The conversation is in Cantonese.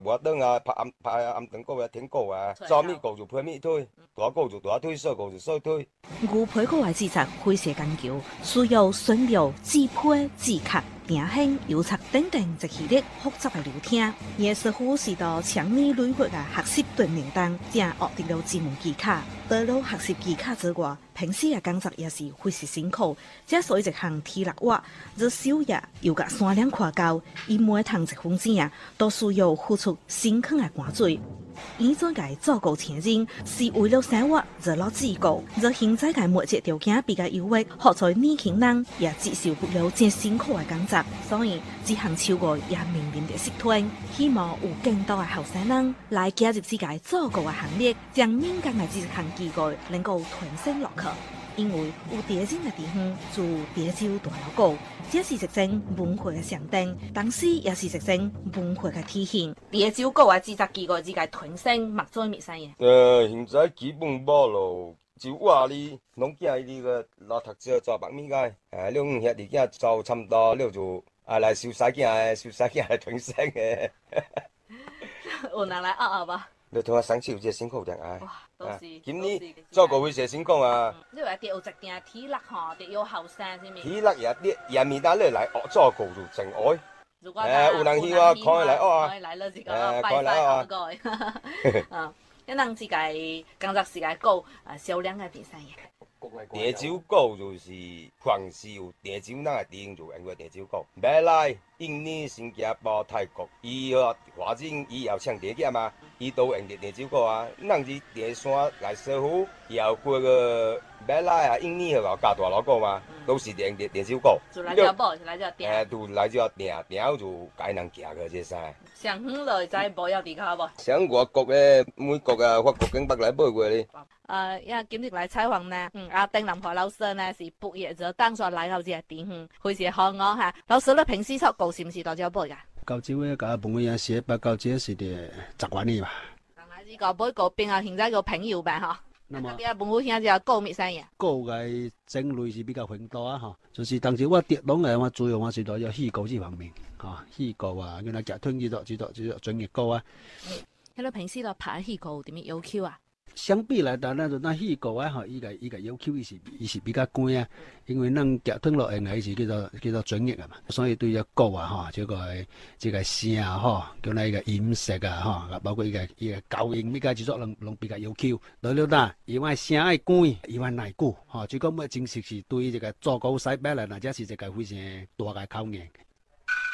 我等啊拍暗等狗啊天狗啊，小米狗就配米腿，大狗就大腿，小狗就小腿。 牛皮狗嘅製作非常講究，需要選料、製胚、製殼、定型、油漆等等一系列複雜嘅流程。也似乎是到強力累月嘅學習鍛鍊當，正學得了專門技巧。除了學習技巧之外，平時嘅工作也是非常辛苦。這屬於一項體力活，而手藝又甲山嶺跨高，伊每趟一分鐘都需要付出辛苦嘅汗水。伊做嘅做狗前人是為了生活而落自狗，而現在嘅每隻條件比較優越，學在年輕人也接受不了這辛苦嘅工作，所以這項超過也面臨着失傳。希望有更多嘅後生人來加入這個做狗嘅行列，將民間嘅這項技藝能夠傳承落去。因為有地人嘅地方就地州大老狗，這是一種文化嘅象徵，同時也是一種文化嘅體現。地州狗嘅製作技藝，這個傳承莫做咩生意？ 現在基本冇咯，就話你農家呢個老讀者做白米嘅，你遐啲嘢做差唔多，你就來收曬嘅，收曬嘅嚟傳承嘅。 有人來學吧？ 你同我生手這辛苦點啊！ 哇，都是。 今年做個會些辛苦啊！ 你話得有一定體力吼，得有後生是咪？ 體力也未得你來學做個就真愛。 如果有人去啊，可以來學啊！ 可以來了這個拜拜嗰個。啊，一能自己工作時間高，銷量嘅點生意。 地州狗就是凡是有地州人嘅店就用過地州狗。馬來、印尼、新加坡、泰國，伊個華人伊要搶地價嘛，伊都用地州狗啊。人是地山來收虎，有過個馬來啊、印尼個加大老狗嘛，都是用地州狗。 就來就補，就來就訂。 就來就訂，訂就解能行個這些。 上遠來再補有地卡無？ 像外國嘅美國啊、法國經北來買過咧。 因為今日來採訪呢，阿丁林華老師呢是畢業咗，當初來到這個地方，非常好我嚇。老師你平時出高是唔是大隻背㗎？ 高招嘅個本嘢寫不高招是啲習慣嚟吧。 剛開始個背個邊啊，現在個朋友唄嚇。那麼啲啊，本我現在就高咩生意？ 高嘅種類是比較很多啊，嚇。就是當時我跌落嚟，我主要我是在有戲高呢方面，嚇戲高啊，原來夾吞幾多專業高啊。 喺你平時度拍戲高點樣要求啊？ 相比來講，咱就那戲高啊，吼，伊個要求伊是比較高啊，因為咱夾吞落嚟係是叫做專業啊嘛，所以對個高啊，吼，這個聲啊，吼，叫那個音色啊，吼，包括伊個高音，呢個製作攏比較要求。來了啦，伊話聲愛關，伊話耐久，吼，這個乜正式是對這個做高西北來，或者是一個非常大個考驗。